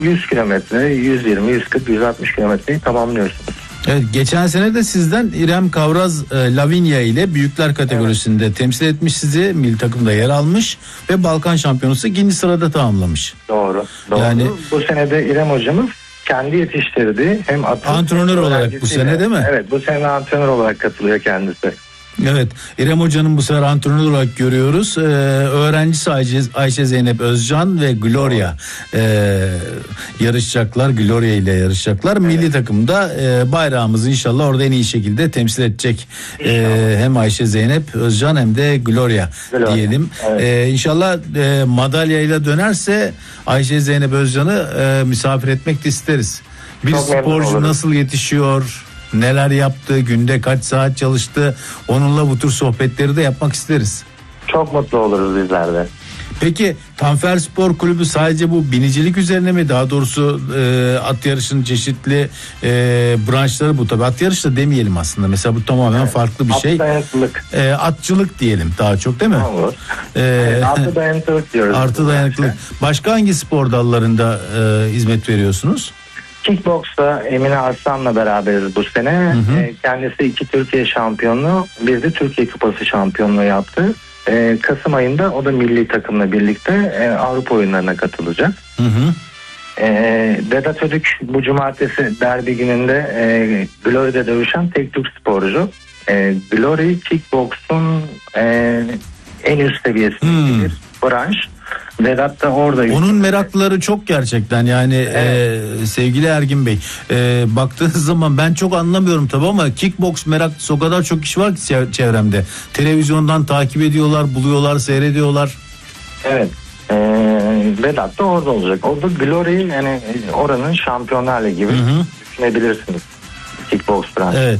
100 kilometre, 120, 140, 160 kilometreyi tamamlıyorsunuz. Evet, geçen sene de sizden İrem Kavraz Lavinia ile büyükler kategorisinde temsil etmiş sizi. Milli takımda yer almış ve Balkan Şampiyonası ikinci sırada tamamlamış. Doğru. Yani bu sene de İrem hocamız kendi yetiştirdiği hem antrenör olarak bu sene değil mi? Evet, bu sene antrenör olarak katılıyor kendisi. Evet, İrem Hoca'nın bu sefer antrenör olarak görüyoruz. Öğrencisi Ayşe Zeynep Özcan ve Gloria yarışacaklar. Gloria ile yarışacaklar. Evet. Milli takımda bayrağımızı inşallah orada en iyi şekilde temsil edecek. Hem Ayşe Zeynep Özcan hem de Gloria diyelim. Evet. İnşallah madalyayla dönerse Ayşe Zeynep Özcan'ı misafir etmek de isteriz. Bir çok sporcu nasıl yetişiyor? Neler yaptı, günde kaç saat çalıştı, onunla bu tür sohbetleri de yapmak isteriz. Çok mutlu oluruz bizler de. Peki Tanfer Spor Kulübü sadece bu binicilik üzerine mi? Daha doğrusu at yarışının çeşitli branşları bu, tabii at yarışı da demeyelim aslında. Mesela bu tamamen farklı bir şey. Dayanıklılık. Atçılık diyelim daha çok, değil mi? Olur. Artı dayanıklılık diyoruz. Artı dayanıklılık. Başka hangi spor dallarında hizmet veriyorsunuz? Kickbox'ta Emine Arslan'la beraberiz bu sene. Kendisi 2 Türkiye şampiyonluğu, bir de Türkiye Kupası şampiyonluğu yaptı. Kasım ayında o da milli takımla birlikte Avrupa oyunlarına katılacak. Vedat Ödük bu cumartesi derbi gününde Glory'de dövüşen tek Türk sporcu. Glory Kickbox'un en üst seviyesindeki bir branş. Vedat da orada. Onun merakları çok gerçekten yani, evet. Sevgili Ergin Bey, baktığınız zaman ben çok anlamıyorum tabii ama kickbox meraklısı o kadar çok kişi var ki çevremde. Televizyondan takip ediyorlar, buluyorlar, seyrediyorlar. Evet. Vedat da orada olacak. Orada Glory, yani oranın Şampiyonlar Ligi gibi düşünebilirsiniz. Kickbox branşı. Evet.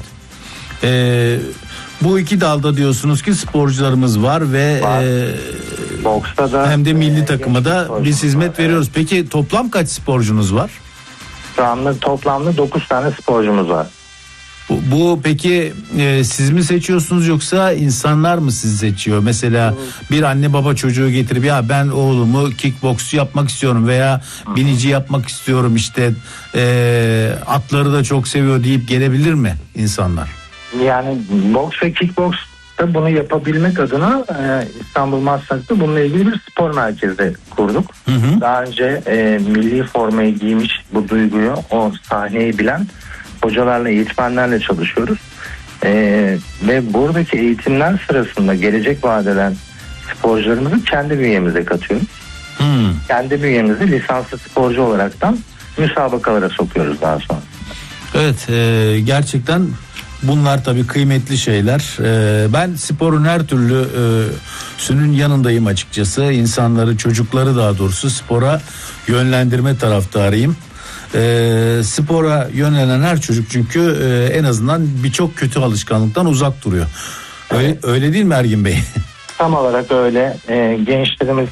Bu iki dalda diyorsunuz ki sporcularımız var ve boksta da hem de milli takıma da biz hizmet veriyoruz. Evet. Peki toplam kaç sporcunuz var? Şu anda toplamda 9 tane sporcumuz var. Bu peki siz mi seçiyorsunuz yoksa insanlar mı sizi seçiyor? Mesela bir anne baba çocuğu getirip ya ben oğlumu kickboksçu yapmak istiyorum veya binici yapmak istiyorum, işte atları da çok seviyor deyip gelebilir mi insanlar? Yani boks ve kickboks da bunu yapabilmek adına İstanbul Maslak'ta bununla ilgili bir spor merkezi kurduk. Daha önce milli formayı giymiş, bu duyguyu, o sahneyi bilen hocalarla, eğitmenlerle çalışıyoruz. Ve buradaki eğitimler sırasında gelecek vaat eden sporcularımızı kendi bünyemize katıyoruz. Kendi bünyemizi lisanslı sporcu olaraktan müsabakalara sokuyoruz daha sonra. Evet, gerçekten bunlar tabii kıymetli şeyler. Ben sporun her türlüsünün yanındayım açıkçası. İnsanları, çocukları daha doğrusu spora yönlendirme taraftarıyım. Spora yönelen her çocuk çünkü en azından birçok kötü alışkanlıktan uzak duruyor. Öyle değil mi Ergin Bey? Tam olarak öyle. Gençlerimiz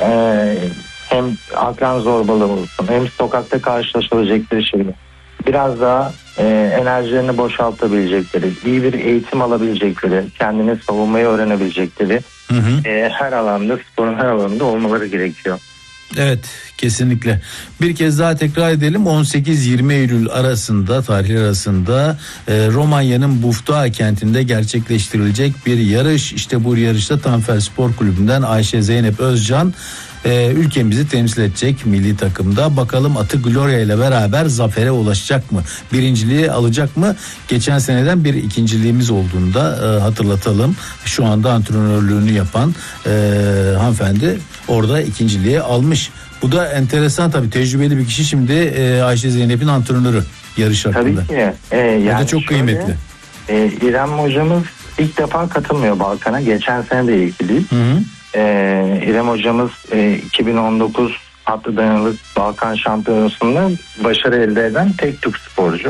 hem akran zorbalığı olsun, hem sokakta karşılaşabilecekleri şeyler, biraz daha enerjilerini boşaltabilecekleri, iyi bir eğitim alabilecekleri, kendini savunmayı öğrenebilecekleri her alanda, sporun her alanında olmaları gerekiyor. Evet, kesinlikle. Bir kez daha tekrar edelim. 18-20 Eylül arasında, tarihler arasında Romanya'nın Bufta kentinde gerçekleştirilecek bir yarış. İşte bu yarışta Tanfer Spor Kulübü'nden Ayşe Zeynep Özcan ülkemizi temsil edecek milli takımda. Bakalım atı Gloria ile beraber zafere ulaşacak mı? Birinciliği alacak mı? Geçen seneden bir ikinciliğimiz olduğunda hatırlatalım. Şu anda antrenörlüğünü yapan hanımefendi orada ikinciliği almış. Bu da enteresan tabii, tecrübeli bir kişi şimdi Ayşe Zeynep'in antrenörü yarış hakkında. Tabii ki. Bu da çok kıymetli. İrem hocamız ilk defa katılmıyor Balkan'a. Geçen sene de ilgili değil. İrem hocamız 2019 atlı dayanıklı Balkan Şampiyonası'nda başarı elde eden tek Türk sporcu.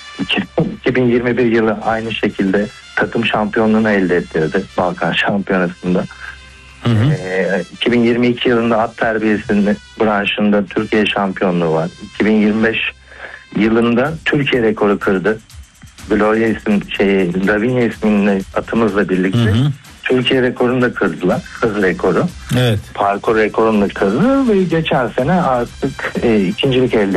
2021 yılı aynı şekilde takım şampiyonluğunu elde ettirdi Balkan Şampiyonası'nda. 2022 yılında at terbiyesinin branşında Türkiye şampiyonluğu var. 2025 yılında Türkiye rekoru kırdı. Gloria Lavinia isminde atımızla birlikte Türkiye rekorunu da kırdılar. Hız rekoru. Evet. Parkur rekorunu da kırdı ve geçen sene artık ikincilik elde